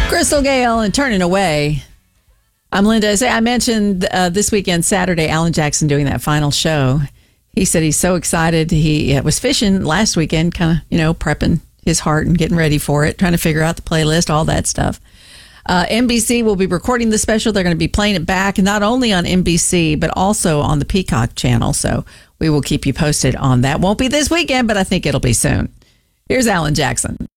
Crystal Gale and Turning Away. I'm Linda. As I mentioned this weekend, Saturday, Alan Jackson doing that final show. He said he's so excited. He was fishing last weekend, kind of, prepping his heart and getting ready for it, trying to figure out the playlist, all that stuff. NBC will be recording the special. They're going to be playing it back, not only on NBC, but also on the Peacock channel. So we will keep you posted on that. Won't be this weekend, but I think it'll be soon. Here's Alan Jackson.